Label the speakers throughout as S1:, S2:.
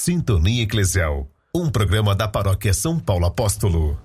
S1: Sintonia Eclesial, um programa da Paróquia São Paulo Apóstolo.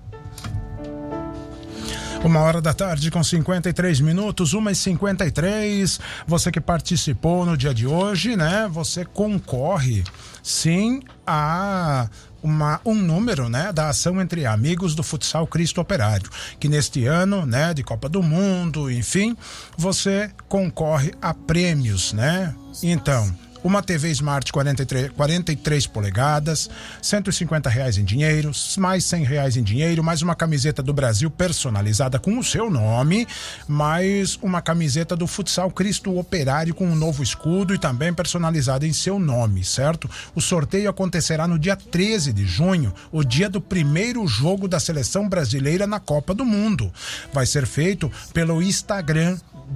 S2: 1h da tarde com 53 minutos, 1h53. Você que participou no dia de hoje, né? Você concorre, sim, a um número, né, da ação entre amigos do Futsal Cristo Operário, que neste ano, né, de Copa do Mundo, enfim, você concorre a prêmios, né? Então, uma TV Smart 43 polegadas, R$150 em dinheiro, mais R$100 em dinheiro, mais uma camiseta do Brasil personalizada com o seu nome, mais uma camiseta do Futsal Cristo Operário com um novo escudo e também personalizada em seu nome, certo? O sorteio acontecerá no dia 13 de junho, o dia do primeiro jogo da seleção brasileira na Copa do Mundo. Vai ser feito pelo Instagram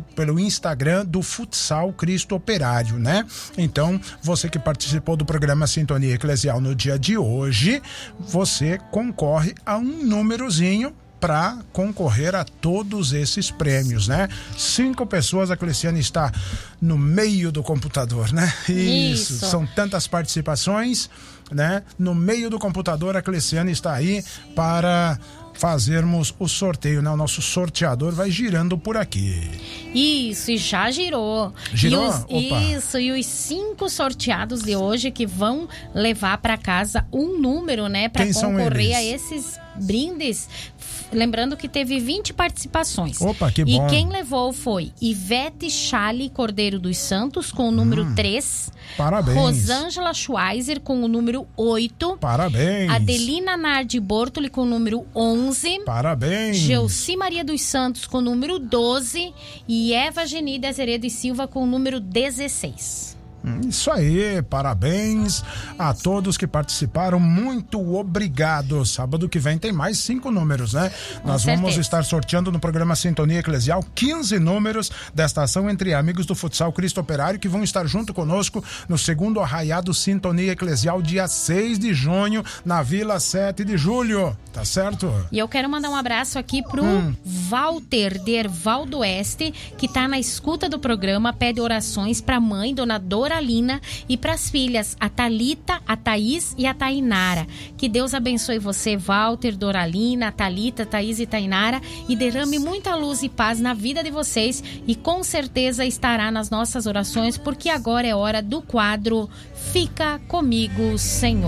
S2: do Futsal Cristo Operário, né? Então, você que participou do programa Sintonia Eclesial no dia de hoje, você concorre a um númerozinho para concorrer a todos esses prêmios, né? 5 pessoas, a Cleciane está no meio do computador, né? Isso. São tantas participações, né? No meio do computador, a Cleciane está aí para fazermos o sorteio, né? O nosso sorteador vai girando por aqui.
S3: Isso, e já girou.
S2: Girou?
S3: Isso, e os 5 sorteados de hoje que vão levar para casa um número, né? Para concorrer a esses brindes. Lembrando que teve 20 participações.
S2: Opa, que bom.
S3: E quem levou foi Ivete Chale Cordeiro dos Santos com o número 3.
S2: Parabéns.
S3: Rosângela Schweizer com o número 8.
S2: Parabéns.
S3: Adelina Nardi Bortoli com o número 11.
S2: Parabéns.
S3: Gelci Maria dos Santos com o número 12. E Eva Genida Azeredo e Silva com o número 16.
S2: Isso aí, parabéns a todos que participaram, muito obrigado. Sábado que vem tem mais 5 números, né? Nós vamos estar sorteando no programa Sintonia Eclesial 15 números desta ação entre amigos do Futsal Cristo Operário, que vão estar junto conosco no segundo arraiado Sintonia Eclesial, dia 6 de junho, na Vila 7 de Julho, tá certo?
S3: E eu quero mandar um abraço aqui pro Walter de Erval do Oeste, que tá na escuta do programa, pede orações pra mãe, dona Doralina, e para as filhas, a Thalita, a Thaís e a Tainara. Que Deus abençoe você, Walter, Doralina, a Thalita, Thaís e Tainara, e derrame muita luz e paz na vida de vocês, e com certeza estará nas nossas orações, porque agora é hora do quadro Fica Comigo, Senhor.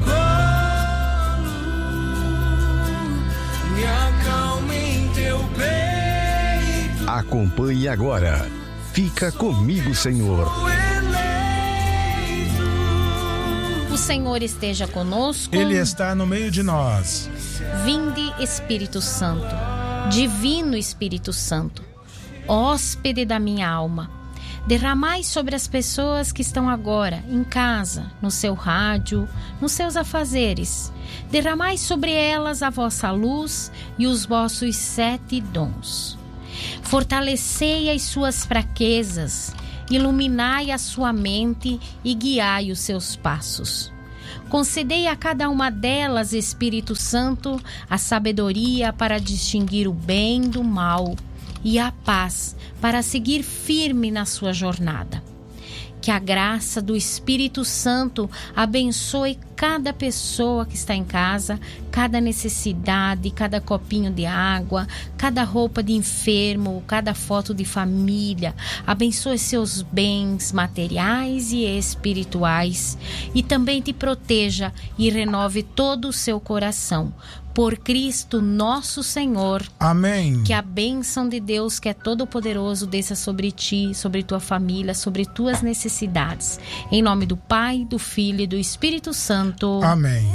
S4: Acompanhe agora Fica Comigo, Senhor.
S3: O Senhor esteja conosco.
S2: Ele está no meio de nós.
S3: Vinde, Espírito Santo, Divino Espírito Santo, hóspede da minha alma, derramai sobre as pessoas que estão agora em casa, no seu rádio, nos seus afazeres. Derramai sobre elas a vossa luz e os vossos 7 dons. Fortalecei as suas fraquezas, iluminai a sua mente e guiai os seus passos. Concedei a cada uma delas, Espírito Santo, a sabedoria para distinguir o bem do mal e a paz para seguir firme na sua jornada. Que a graça do Espírito Santo abençoe cada pessoa que está em casa, cada necessidade, cada copinho de água, cada roupa de enfermo, cada foto de família. Abençoe seus bens materiais e espirituais e também te proteja e renove todo o seu coração. Por Cristo nosso Senhor.
S2: Amém.
S3: Que a bênção de Deus, que é todo-poderoso, desça sobre ti, sobre tua família, sobre tuas necessidades. Em nome do Pai, do Filho e do Espírito Santo.
S2: Amém.